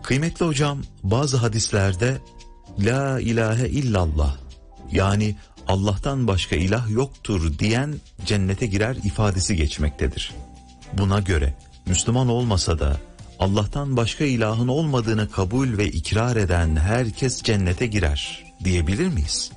Kıymetli hocam, bazı hadislerde La ilahe illallah, yani Allah'tan başka ilah yoktur diyen cennete girer ifadesi geçmektedir. Buna göre Müslüman olmasa da Allah'tan başka ilahın olmadığını kabul ve ikrar eden herkes cennete girer diyebilir miyiz?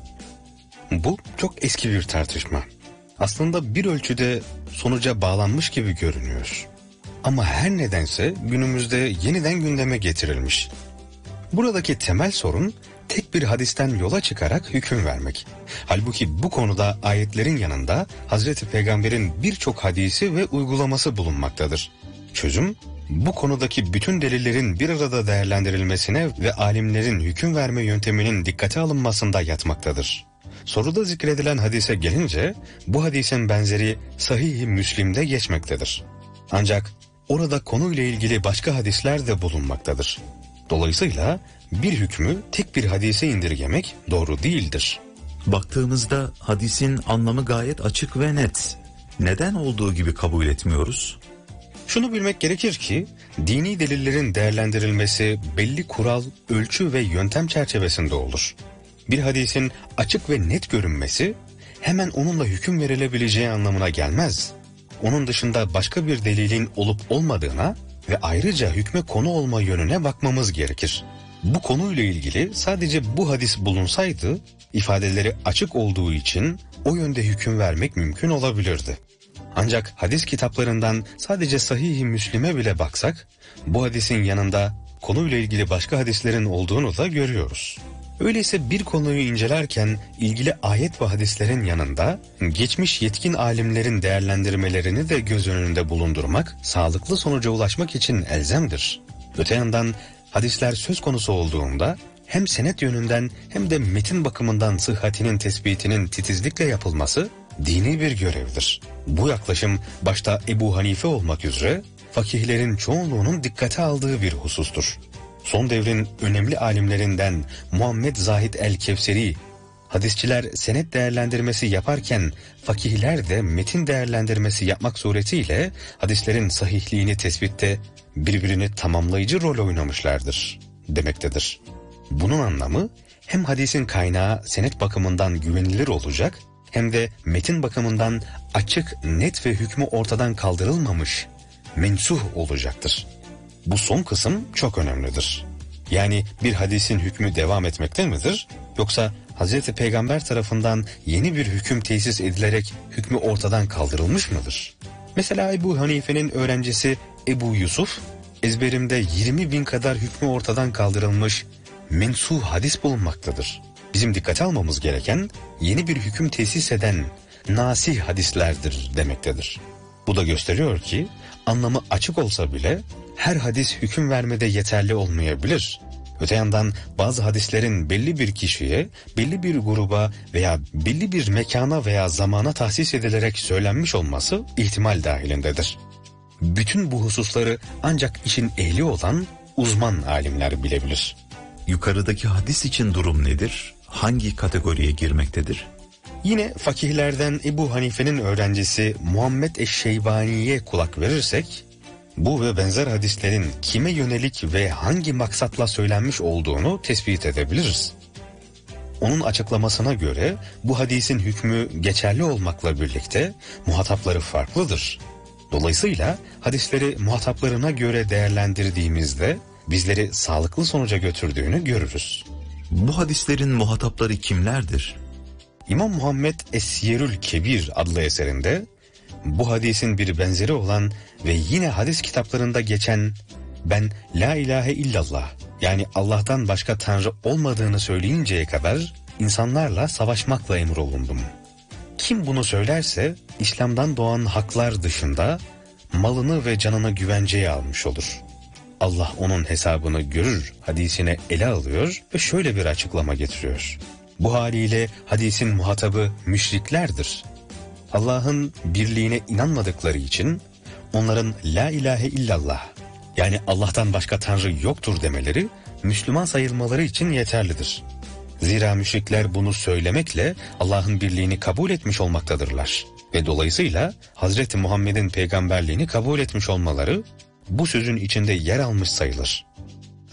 Bu çok eski bir tartışma. Aslında bir ölçüde sonuca bağlanmış gibi görünüyor. Ama her nedense günümüzde yeniden gündeme getirilmiş. Buradaki temel sorun tek bir hadisten yola çıkarak hüküm vermek. Halbuki bu konuda ayetlerin yanında Hazreti Peygamber'in birçok hadisi ve uygulaması bulunmaktadır. Çözüm, bu konudaki bütün delillerin bir arada değerlendirilmesine ve alimlerin hüküm verme yönteminin dikkate alınmasında yatmaktadır. Soruda zikredilen hadise gelince, bu hadisin benzeri Sahih-i Müslim'de geçmektedir. Ancak orada konuyla ilgili başka hadisler de bulunmaktadır. Dolayısıyla bir hükmü tek bir hadise indirgemek doğru değildir. Baktığımızda hadisin anlamı gayet açık ve net. Neden olduğu gibi kabul etmiyoruz? Şunu bilmek gerekir ki, dini delillerin değerlendirilmesi belli kural, ölçü ve yöntem çerçevesinde olur. Bir hadisin açık ve net görünmesi, hemen onunla hüküm verilebileceği anlamına gelmez. Onun dışında başka bir delilin olup olmadığına ve ayrıca hükme konu olma yönüne bakmamız gerekir. Bu konuyla ilgili sadece bu hadis bulunsaydı, ifadeleri açık olduğu için o yönde hüküm vermek mümkün olabilirdi. Ancak hadis kitaplarından sadece Sahih-i Müslim'e bile baksak, bu hadisin yanında konuyla ilgili başka hadislerin olduğunu da görüyoruz. Öyleyse bir konuyu incelerken ilgili ayet ve hadislerin yanında geçmiş yetkin alimlerin değerlendirmelerini de göz önünde bulundurmak sağlıklı sonuca ulaşmak için elzemdir. Öte yandan hadisler söz konusu olduğunda hem senet yönünden hem de metin bakımından sıhhatinin tespitinin titizlikle yapılması dini bir görevdir. Bu yaklaşım başta Ebu Hanife olmak üzere fakihlerin çoğunluğunun dikkate aldığı bir husustur. Son devrin önemli alimlerinden Muhammed Zahid el-Kevseri, hadisçiler senet değerlendirmesi yaparken fakihler de metin değerlendirmesi yapmak suretiyle hadislerin sahihliğini tespitte birbirini tamamlayıcı rol oynamışlardır demektedir. Bunun anlamı hem hadisin kaynağı senet bakımından güvenilir olacak hem de metin bakımından açık, net ve hükmü ortadan kaldırılmamış, mensuh olacaktır. Bu son kısım çok önemlidir. Yani bir hadisin hükmü devam etmekte midir? Yoksa Hazreti Peygamber tarafından yeni bir hüküm tesis edilerek hükmü ortadan kaldırılmış mıdır? Mesela Ebu Hanife'nin öğrencisi Ebu Yusuf, ezberimde 20.000 kadar hükmü ortadan kaldırılmış mensuh hadis bulunmaktadır. Bizim dikkate almamız gereken yeni bir hüküm tesis eden nasih hadislerdir demektedir. Bu da gösteriyor ki anlamı açık olsa bile her hadis hüküm vermede yeterli olmayabilir. Öte yandan bazı hadislerin belli bir kişiye, belli bir gruba veya belli bir mekana veya zamana tahsis edilerek söylenmiş olması ihtimal dahilindedir. Bütün bu hususları ancak işin ehli olan uzman alimler bilebilir. Yukarıdaki hadis için durum nedir? Hangi kategoriye girmektedir? Yine fakihlerden Ebu Hanife'nin öğrencisi Muhammed Eşşeybani'ye kulak verirsek, bu ve benzer hadislerin kime yönelik ve hangi maksatla söylenmiş olduğunu tespit edebiliriz. Onun açıklamasına göre bu hadisin hükmü geçerli olmakla birlikte muhatapları farklıdır. Dolayısıyla hadisleri muhataplarına göre değerlendirdiğimizde bizleri sağlıklı sonuca götürdüğünü görürüz. Bu hadislerin muhatapları kimlerdir? İmam Muhammed Es-Siyerül Kebir adlı eserinde bu hadisin bir benzeri olan ve yine hadis kitaplarında geçen "Ben la ilahe illallah, yani Allah'tan başka tanrı olmadığını söyleyinceye kadar insanlarla savaşmakla emrolundum. Kim bunu söylerse İslam'dan doğan haklar dışında malını ve canını güvenceye almış olur. Allah onun hesabını görür" hadisine ele alıyor ve şöyle bir açıklama getiriyor. Bu haliyle hadisin muhatabı müşriklerdir. Allah'ın birliğine inanmadıkları için onların la ilahe illallah, yani Allah'tan başka tanrı yoktur demeleri Müslüman sayılmaları için yeterlidir. Zira müşrikler bunu söylemekle Allah'ın birliğini kabul etmiş olmaktadırlar ve dolayısıyla Hazreti Muhammed'in peygamberliğini kabul etmiş olmaları bu sözün içinde yer almış sayılır.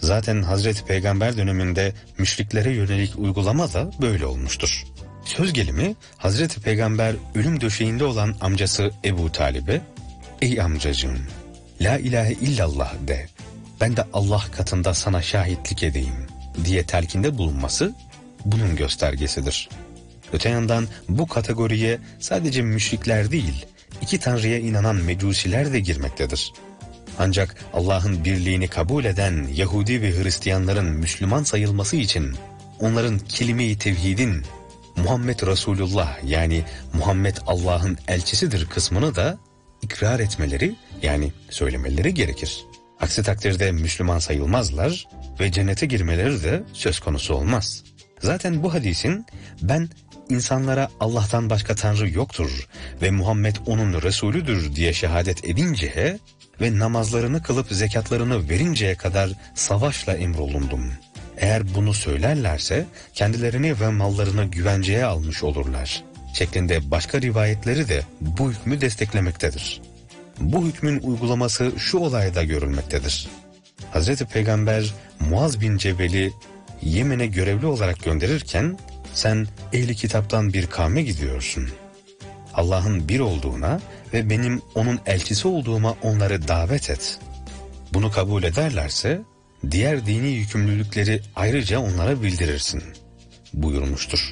Zaten Hazreti Peygamber döneminde müşriklere yönelik uygulama da böyle olmuştur. Söz gelimi Hazreti Peygamber ölüm döşeğinde olan amcası Ebu Talib'e "Ey amcacığım, la ilahe illallah de, ben de Allah katında sana şahitlik edeyim" diye telkinde bulunması bunun göstergesidir. Öte yandan bu kategoriye sadece müşrikler değil, iki tanrıya inanan mecusiler de girmektedir. Ancak Allah'ın birliğini kabul eden Yahudi ve Hristiyanların Müslüman sayılması için onların kelime-i tevhidin Muhammed Resulullah, yani Muhammed Allah'ın elçisidir kısmını da ikrar etmeleri, yani söylemeleri gerekir. Aksi takdirde Müslüman sayılmazlar ve cennete girmeleri de söz konusu olmaz. Zaten bu hadisin "ben insanlara Allah'tan başka tanrı yoktur ve Muhammed onun Resulüdür" diye şehadet edinceye ve namazlarını kılıp zekatlarını verinceye kadar savaşla emrolundum. Eğer bunu söylerlerse kendilerini ve mallarını güvenceye almış olurlar şeklinde başka rivayetleri de bu hükmü desteklemektedir. Bu hükmün uygulaması şu olayda görülmektedir. Hazreti Peygamber Muaz bin Cebel'i Yemen'e görevli olarak gönderirken "sen ehli kitaptan bir kavme gidiyorsun. Allah'ın bir olduğuna ve benim onun elçisi olduğuma onları davet et. Bunu kabul ederlerse diğer dini yükümlülükleri ayrıca onlara bildirirsin" buyurmuştur.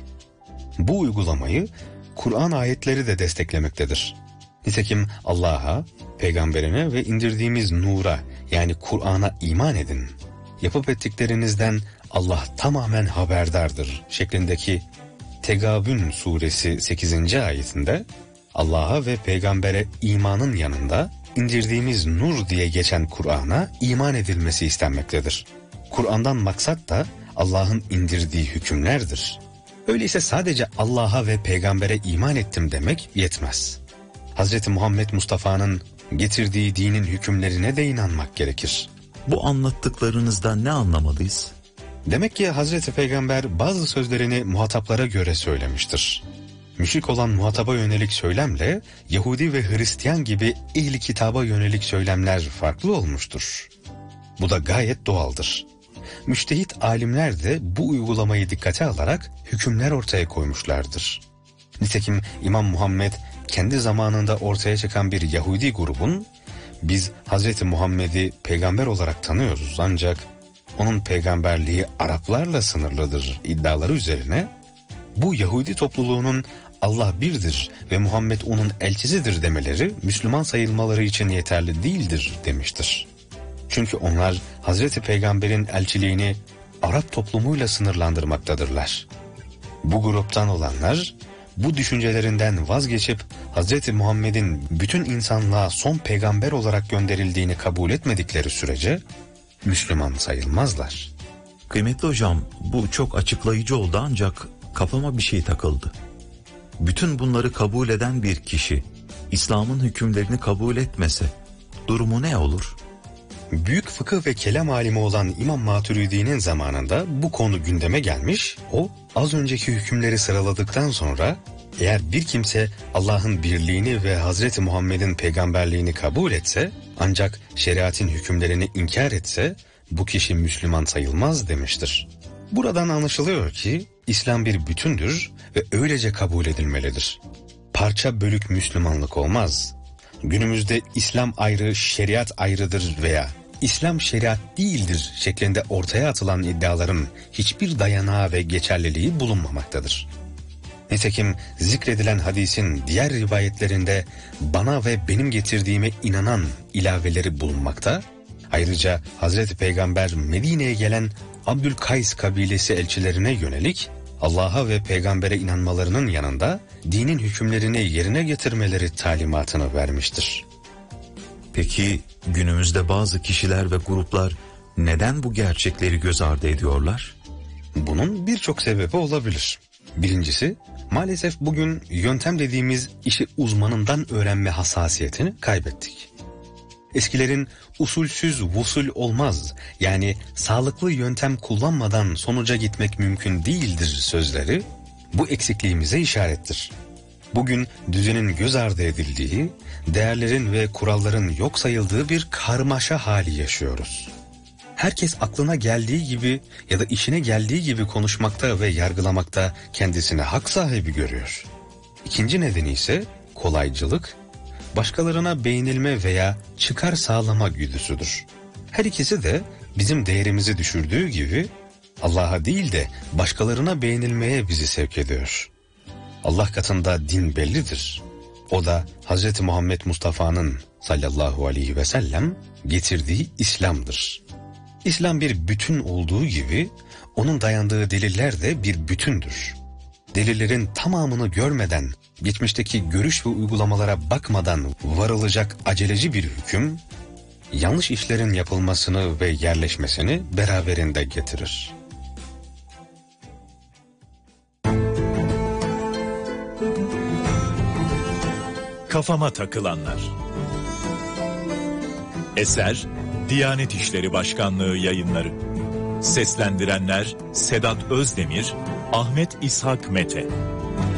Bu uygulamayı Kur'an ayetleri de desteklemektedir. Nitekim Allah'a, peygamberine ve indirdiğimiz nura, yani Kur'an'a iman edin. Yapıp ettiklerinizden Allah tamamen haberdardır şeklindeki Tegabün suresi 8. ayetinde Allah'a ve peygambere imanın yanında indirdiğimiz nur diye geçen Kur'an'a iman edilmesi istenmektedir. Kur'an'dan maksat da Allah'ın indirdiği hükümlerdir. Öyleyse sadece Allah'a ve peygambere iman ettim demek yetmez. Hz. Muhammed Mustafa'nın getirdiği dinin hükümlerine de inanmak gerekir. Bu anlattıklarınızdan ne anlamalıyız? Demek ki Hazreti Peygamber bazı sözlerini muhataplara göre söylemiştir. Müşrik olan muhataba yönelik söylemle Yahudi ve Hristiyan gibi ehli kitaba yönelik söylemler farklı olmuştur. Bu da gayet doğaldır. Müçtehit alimler de bu uygulamayı dikkate alarak hükümler ortaya koymuşlardır. Nitekim İmam Muhammed kendi zamanında ortaya çıkan bir Yahudi grubun "biz Hazreti Muhammed'i peygamber olarak tanıyoruz ancak onun peygamberliği Araplarla sınırlıdır" iddiaları üzerine bu Yahudi topluluğunun Allah birdir ve Muhammed onun elçisidir demeleri Müslüman sayılmaları için yeterli değildir demiştir. Çünkü onlar Hazreti Peygamber'in elçiliğini Arap toplumuyla sınırlandırmaktadırlar. Bu gruptan olanlar bu düşüncelerinden vazgeçip Hazreti Muhammed'in bütün insanlığa son peygamber olarak gönderildiğini kabul etmedikleri sürece Müslüman sayılmazlar. Kıymetli hocam, bu çok açıklayıcı oldu ancak kafama bir şey takıldı. Bütün bunları kabul eden bir kişi İslam'ın hükümlerini kabul etmese durumu ne olur? Büyük fıkıh ve kelam alimi olan İmam Maturidi'nin zamanında bu konu gündeme gelmiş, o az önceki hükümleri sıraladıktan sonra eğer bir kimse Allah'ın birliğini ve Hazreti Muhammed'in peygamberliğini kabul etse ancak şeriatın hükümlerini inkar etse bu kişi Müslüman sayılmaz demiştir. Buradan anlaşılıyor ki İslam bir bütündür ve öylece kabul edilmelidir. Parça bölük Müslümanlık olmaz. Günümüzde İslam ayrı, şeriat ayrıdır veya İslam şeriat değildir şeklinde ortaya atılan iddiaların hiçbir dayanağı ve geçerliliği bulunmamaktadır. Nitekim zikredilen hadisin diğer rivayetlerinde bana ve benim getirdiğime inanan ilaveleri bulunmakta. Ayrıca Hazreti Peygamber Medine'ye gelen Abdülkays kabilesi elçilerine yönelik Allah'a ve peygambere inanmalarının yanında dinin hükümlerini yerine getirmeleri talimatını vermiştir. Peki günümüzde bazı kişiler ve gruplar neden bu gerçekleri göz ardı ediyorlar? Bunun birçok sebebi olabilir. Birincisi, maalesef bugün yöntem dediğimiz işi uzmanından öğrenme hassasiyetini kaybettik. Eskilerin usulsüz vusul olmaz, yani sağlıklı yöntem kullanmadan sonuca gitmek mümkün değildir sözleri bu eksikliğimize işarettir. Bugün düzenin göz ardı edildiği, değerlerin ve kuralların yok sayıldığı bir karmaşa hali yaşıyoruz. Herkes aklına geldiği gibi ya da işine geldiği gibi konuşmakta ve yargılamakta kendisini hak sahibi görüyor. İkinci nedeni ise kolaycılık, başkalarına beğenilme veya çıkar sağlama güdüsüdür. Her ikisi de bizim değerimizi düşürdüğü gibi Allah'a değil de başkalarına beğenilmeye bizi sevk ediyor. Allah katında din bellidir. O da Hz. Muhammed Mustafa'nın sallallahu aleyhi ve sellem getirdiği İslam'dır. İslam bir bütün olduğu gibi onun dayandığı deliller de bir bütündür. Delillerin tamamını görmeden, geçmişteki görüş ve uygulamalara bakmadan varılacak aceleci bir hüküm, yanlış işlerin yapılmasını ve yerleşmesini beraberinde getirir. Kafama takılanlar. Eser Diyanet İşleri Başkanlığı Yayınları. Seslendirenler Sedat Özdemir, Ahmet İshak Mete.